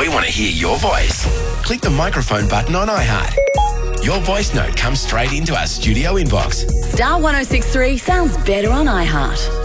We want to hear your voice. Click the microphone button on iHeart. Your voice note comes straight into our studio inbox. Star 106.3 sounds better on iHeart.